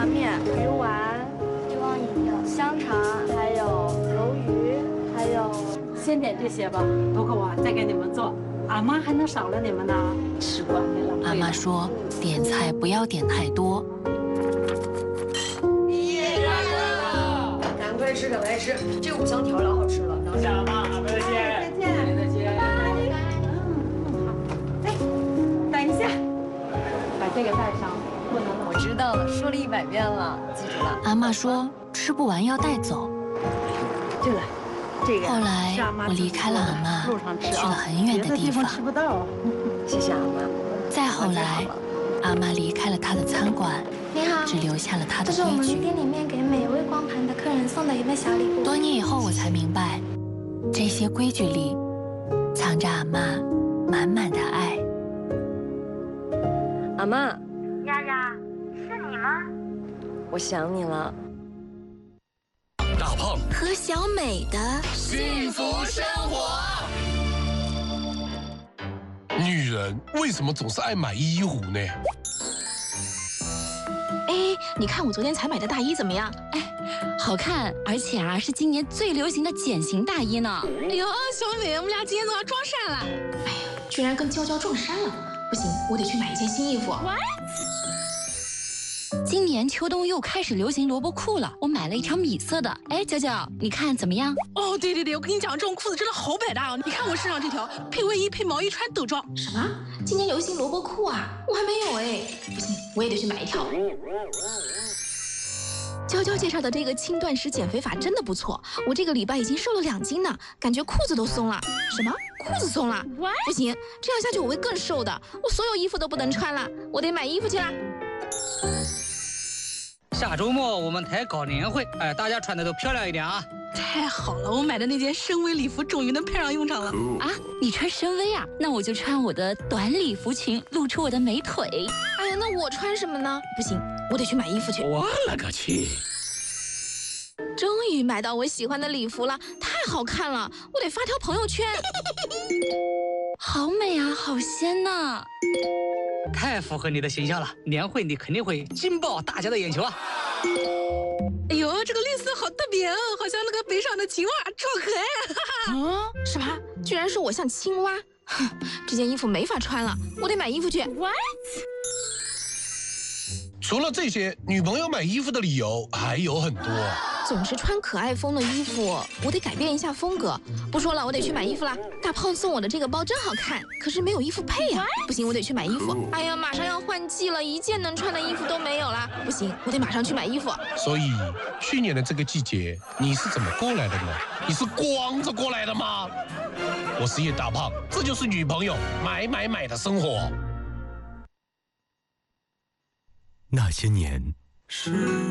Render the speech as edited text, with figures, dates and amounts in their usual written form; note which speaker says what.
Speaker 1: 麻面、鱼丸、
Speaker 2: 希望饮料、
Speaker 1: 香肠，还有鱿鱼，还有
Speaker 3: 先点这些吧，不够啊，再给你们做。俺妈还能少了你们呢，吃不完没了。
Speaker 4: 阿妈说，点菜不要点太多。
Speaker 5: 赶快吃，赶快吃，这五香调老好吃了。
Speaker 6: 等下吧，再见，再见。
Speaker 3: 哎，等一下，把这个带上，不能。
Speaker 5: 我知道了，说了100遍了，记住了。
Speaker 4: 阿妈说吃不完要带走。
Speaker 3: 对了，这个
Speaker 4: 后来我离开了阿妈，去了很远的地方。
Speaker 3: 吃不到。
Speaker 5: 谢谢阿妈。
Speaker 4: 再后来，阿妈离开了她的餐馆，
Speaker 2: 你好，
Speaker 4: 只留下了她的
Speaker 2: 这是我们
Speaker 4: 规矩。
Speaker 2: 店里面给每位光盘的客人送的一份小礼物。
Speaker 4: 多年以后，我才明白，这些规矩里藏着阿妈满满的爱。
Speaker 5: 阿妈，
Speaker 7: 丫丫，是你吗？
Speaker 5: 我想你了。
Speaker 8: 大胖
Speaker 4: 和小美的
Speaker 8: 幸福生活。女人为什么总是爱买衣服呢？
Speaker 9: 哎，你看我昨天才买的大衣怎么样？
Speaker 10: 哎，好看，而且啊是今年最流行的减型大衣呢。
Speaker 9: 哎呦，小美，我们俩今天都要撞衫了。哎呀，居然跟娇娇撞衫了，不行，我得去买一件新衣服。
Speaker 10: 今年秋冬又开始流行萝卜裤了，我买了一条米色的。哎，娇娇，你看怎么样？
Speaker 9: 哦，对对对，我跟你讲，这种裤子真的好百搭哦！你看我身上这条，配卫衣配毛衣穿都装。什么？今年流行萝卜裤啊？我还没有哎，不行，我也得去买一条。娇娇介绍的这个轻断食减肥法真的不错，我这个礼拜已经瘦了2斤呢，感觉裤子都松了。什么？裤子松了？不行，这样下去我会更瘦的，我所有衣服都不能穿了，我得买衣服去了。
Speaker 6: 下周末我们台搞年会，哎，大家穿的都漂亮一点啊！
Speaker 9: 太好了，我买的那件深 V 礼服终于能派上用场了。
Speaker 10: 啊，你穿深 V 啊？那我就穿我的短礼服裙，露出我的美腿。
Speaker 9: 哎呀，那我穿什么呢？不行，我得去买衣服去。
Speaker 8: 我勒个去！
Speaker 9: 终于买到我喜欢的礼服了，太好看了，我得发条朋友圈。
Speaker 10: 好美啊，好仙呐！
Speaker 6: 太符合你的形象了，年会你肯定会惊爆大家的眼球啊！
Speaker 9: 哎呦，这个绿色好特别哦，好像那个北上的青蛙，超可爱！哈哈。什么？居然说我像青蛙？哼，这件衣服没法穿了，我得买衣服去。What？
Speaker 8: 除了这些，女朋友买衣服的理由还有很多。
Speaker 9: 总是穿可爱风的衣服，我得改变一下风格。不说了，我得去买衣服了。大胖送我的这个包真好看，可是没有衣服配呀。不行，我得去买衣服。哎呀，马上要换季了，一件能穿的衣服都没有了。不行，我得马上去买衣服。
Speaker 8: 所以，去年的这个季节，你是怎么过来的呢？你是光着过来的吗？我是叶大胖，这就是女朋友买的生活。
Speaker 11: 那些年是